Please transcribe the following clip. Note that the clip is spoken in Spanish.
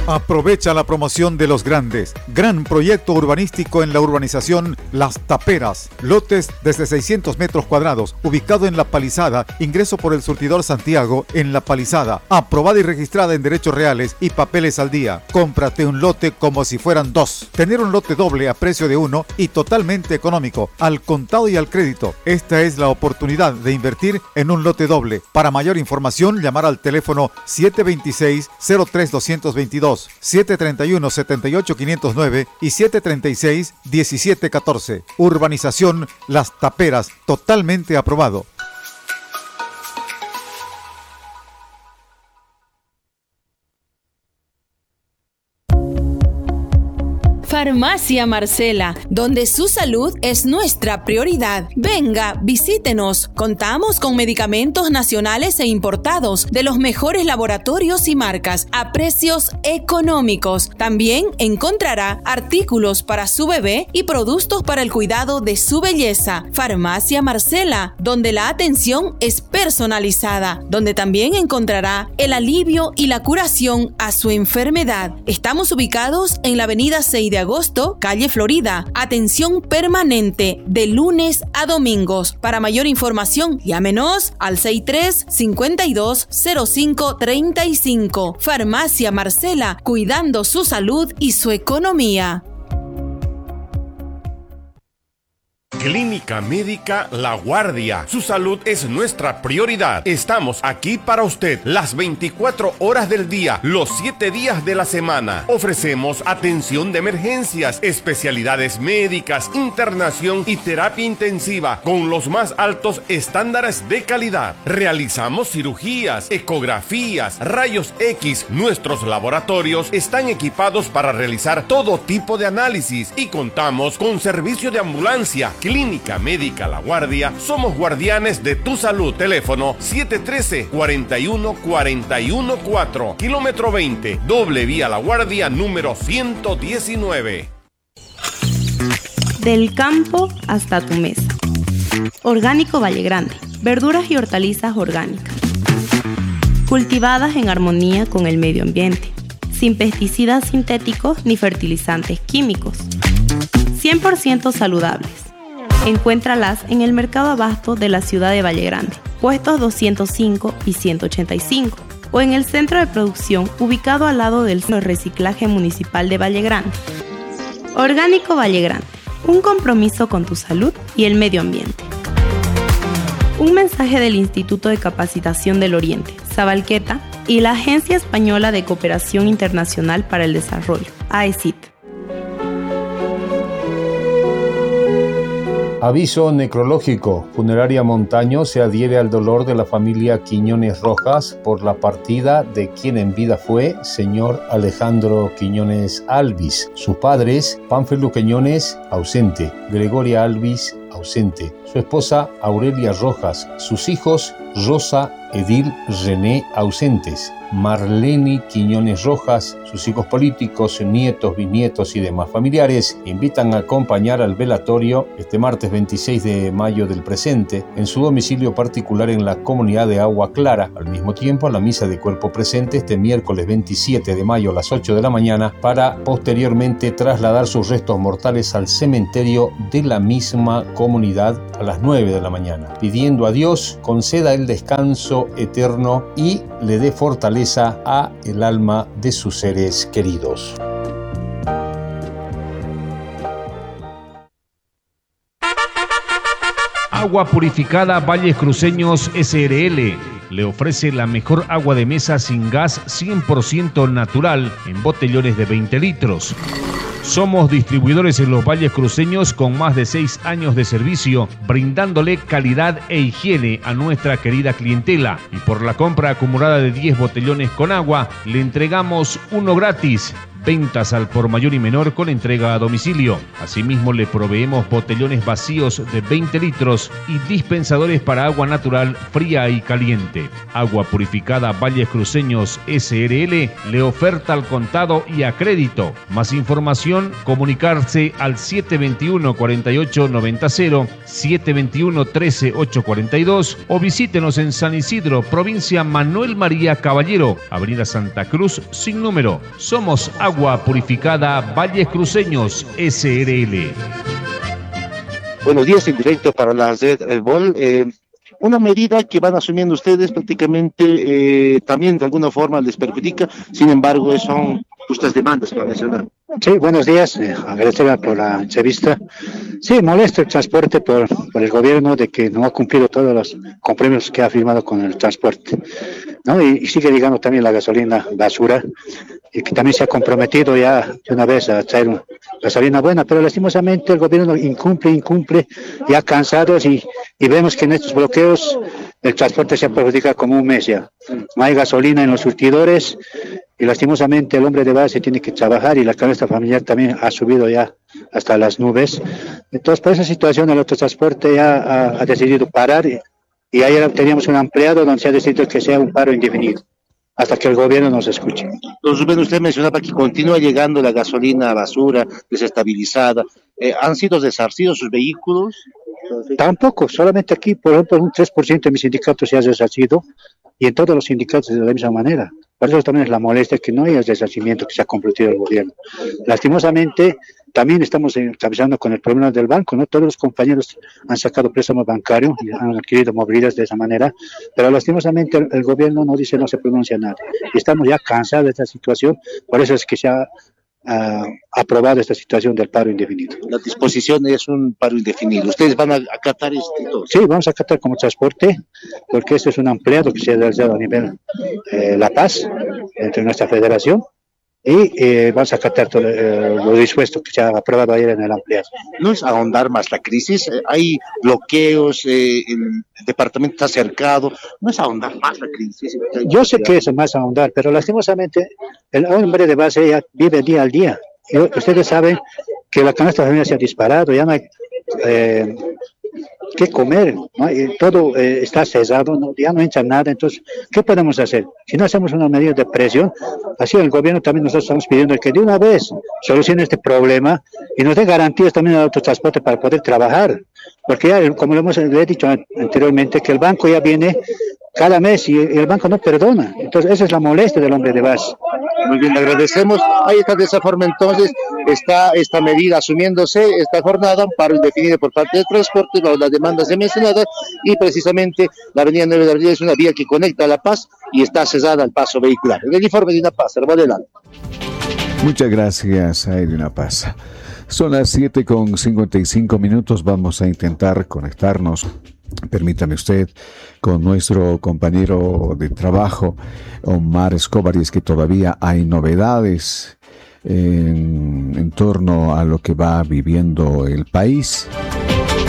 Aprovecha la promoción de los grandes. Gran proyecto urbanístico en la urbanización Las Taperas. Lotes desde 600 metros cuadrados, ubicado en La Palizada, ingreso por el surtidor Santiago en La Palizada. Aprobada y registrada en derechos reales y papeles al día. Cómprate un lote como si fueran dos. Tener un lote doble a precio de uno y totalmente económico, al contado y al crédito. Esta es la oportunidad de invertir en un lote doble. Para mayor información, llamar al teléfono 726-03-222. 731-78-509 y 736-1714. Urbanización Las Taperas, totalmente aprobado. Farmacia Marcela, donde su salud es nuestra prioridad. Venga, visítenos. Contamos con medicamentos nacionales e importados de los mejores laboratorios y marcas a precios económicos. También encontrará artículos para su bebé y productos para el cuidado de su belleza. Farmacia Marcela, donde la atención es personalizada, donde también encontrará el alivio y la curación a su enfermedad. Estamos ubicados en la avenida 6 de agosto, calle Florida. Atención permanente de lunes a domingos. Para mayor información, llámenos al 63-5205-35. Farmacia Marcela, cuidando su salud y su economía. Clínica Médica La Guardia. Su salud es nuestra prioridad. Estamos aquí para usted las 24 horas del día, los 7 días de la semana. Ofrecemos atención de emergencias, especialidades médicas, internación y terapia intensiva con los más altos estándares de calidad. Realizamos cirugías, ecografías, rayos X. Nuestros laboratorios están equipados para realizar todo tipo de análisis y contamos con servicio de ambulancia. Clínica Médica La Guardia, somos guardianes de tu salud. Teléfono 713-41-414, kilómetro 20, doble vía La Guardia, número 119. Del campo hasta tu mesa. Orgánico Valle Grande, verduras y hortalizas orgánicas, cultivadas en armonía con el medio ambiente, sin pesticidas sintéticos ni fertilizantes químicos, 100% saludables. Encuéntralas en el Mercado Abasto de la ciudad de Valle Grande, puestos 205 y 185, o en el centro de producción ubicado al lado del Centro de Reciclaje Municipal de Valle Grande. Orgánico Valle Grande, un compromiso con tu salud y el medio ambiente. Un mensaje del Instituto de Capacitación del Oriente, Sabalqueta, y la Agencia Española de Cooperación Internacional para el Desarrollo, AECID. Aviso necrológico. Funeraria Montaño se adhiere al dolor de la familia Quiñones Rojas por la partida de quien en vida fue señor Alejandro Quiñones Alvis. Sus padres, Pánfilo Quiñones, ausente. Gregoria Alvis, ausente. Su esposa, Aurelia Rojas. Sus hijos, Rosa, Edil, René, ausentes. Marlene Quiñones Rojas, sus hijos políticos, nietos, bisnietos y demás familiares invitan a acompañar al velatorio este martes 26 de mayo del presente en su domicilio particular en la comunidad de Agua Clara. Al mismo tiempo, a la misa de cuerpo presente este miércoles 27 de mayo a las 8 de la mañana para posteriormente trasladar sus restos mortales al cementerio de la misma comunidad a las 9 de la mañana, pidiendo a Dios conceda el descanso eterno y le dé fortaleza a el alma de sus seres queridos. Agua Purificada Valles Cruceños SRL le ofrece la mejor agua de mesa sin gas 100% natural en botellones de 20 litros. Somos distribuidores en los Valles Cruceños con más de 6 años de servicio, brindándole calidad e higiene a nuestra querida clientela. Y por la compra acumulada de 10 botellones con agua, le entregamos uno gratis. ventas al por mayor y menor con entrega a domicilio. Asimismo, le proveemos botellones vacíos de 20 litros y dispensadores para agua natural fría y caliente. Agua Purificada Valles Cruceños SRL le oferta al contado y a crédito. Más información, comunicarse al 721-4890, 721-13842 o visítenos en San Isidro, provincia Manuel María Caballero, Avenida Santa Cruz, sin número. Somos Agua Purificada Valles Cruceños SRL. Buenos días, en directo para la red El Bol. Una medida que van asumiendo ustedes prácticamente también de alguna forma les perjudica, sin embargo son justas demandas para mencionar. Sí, buenos días, agradecerle por la entrevista. Sí, molesta el transporte por el gobierno de que no ha cumplido todos los compromisos que ha firmado con el transporte, ¿no? Y sigue llegando también la gasolina basura, y que también se ha comprometido ya de una vez a traer una gasolina buena, pero lastimosamente el gobierno incumple, ya cansados, y vemos que en estos bloqueos el transporte se perjudica como un mes ya. No hay gasolina en los surtidores, y lastimosamente el hombre de base tiene que trabajar, y la canasta familiar también ha subido ya hasta las nubes. Entonces, por esa situación el autotransporte ya ha decidido parar, y ayer teníamos un ampliado donde se ha decidido que sea un paro indefinido hasta que el gobierno nos escuche. Don Rubén, usted mencionaba que continúa llegando la gasolina basura, desestabilizada. ¿Han sido resarcidos sus vehículos? Tampoco, solamente aquí, por ejemplo, un 3% de mis sindicatos se ha resarcido, y en todos los sindicatos de la misma manera. Por eso también es la molestia que no haya el resarcimiento que se ha comprometido el gobierno. Lastimosamente, también estamos atravesando con el problema del banco, ¿no? Todos los compañeros han sacado préstamos bancarios y han adquirido movilidades de esa manera, pero lastimosamente el gobierno no dice, no se pronuncia nada. Y estamos ya cansados de esta situación, por eso es que se ha aprobado esta situación del paro indefinido. La disposición es un paro indefinido. ¿Ustedes van a acatar esto? Sí, vamos a acatar como transporte, porque esto es un ampliado que se ha realizado a nivel La Paz, entre nuestra federación, y vamos a acatar todo lo dispuesto que se ha aprobado ayer en el ampliado. ¿No es ahondar más la crisis? Hay bloqueos, el departamento está cercado. ¿No es ahondar más la crisis? Yo sé que es más ahondar, pero lastimosamente el hombre de base ya vive día al día. Y ustedes saben que la canasta familiar se ha disparado, ya no hay qué comer, ¿no? Y todo está cesado, ¿no? Ya no entra nada. Entonces, ¿qué podemos hacer? Si no hacemos una medida de presión, así el gobierno también nosotros estamos pidiendo que de una vez solucione este problema y nos dé garantías también al autotransporte para poder trabajar, porque ya, como le he dicho anteriormente, que el banco ya viene cada mes y el banco no perdona. Entonces, esa es la molestia del hombre de base. Muy bien, le agradecemos. Ahí está, de esa forma entonces está esta medida asumiéndose, esta jornada, un paro indefinido por parte del transporte, las demandas ya mencionadas, y precisamente la avenida 9 de abril es una vía que conecta a La Paz y está cesada al paso vehicular. El informe de La Paz, adelante. Muchas gracias a Edwin Paz. Son las 7:55. Vamos a intentar conectarnos, permítame usted, con nuestro compañero de trabajo, Omar Escobar, y es que todavía hay novedades en torno a lo que va viviendo el país.